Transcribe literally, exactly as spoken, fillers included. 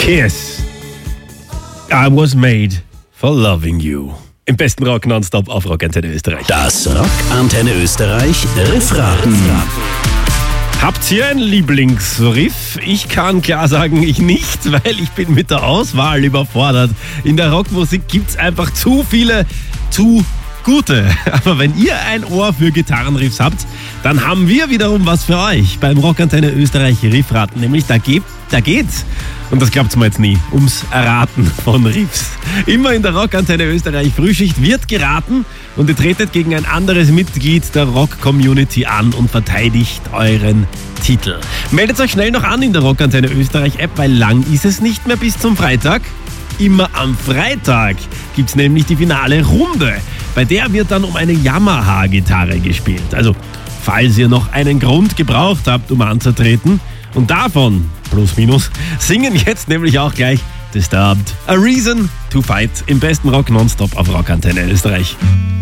Kiss. I was made for loving you. Im besten Rock nonstop auf Rockantenne Österreich. Das Rockantenne Österreich Riffraten. Habt ihr ein Lieblingsriff? Ich kann klar sagen, ich nicht, weil ich bin mit der Auswahl überfordert. In der Rockmusik gibt's einfach zu viele, zu gute. Aber wenn ihr ein Ohr für Gitarrenriffs habt, dann haben wir wiederum was für euch beim Rockantenne Österreich Riffraten. Nämlich da geht, da geht's. Und das glaubt's mir jetzt nie, ums Erraten von Riffs. Immer in der Rockantenne Österreich Frühschicht wird geraten und ihr tretet gegen ein anderes Mitglied der Rock-Community an und verteidigt euren Titel. Meldet euch schnell noch an in der Rockantenne Österreich App, weil lang ist es nicht mehr bis zum Freitag. Immer am Freitag gibt's nämlich die finale Runde. Bei der wird dann um eine Yamaha-Gitarre gespielt. Also, falls ihr noch einen Grund gebraucht habt, um anzutreten, und davon, plus minus, singen jetzt nämlich auch gleich Disturbed. A Reason to Fight im besten Rock nonstop auf Rockantenne Österreich.